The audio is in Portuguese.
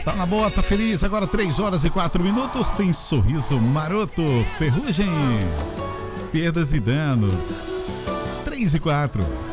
Tá na boa, tá feliz. Agora 3h04. Tem Sorriso Maroto, Ferrugem, Perdas e Danos. 3 e 4.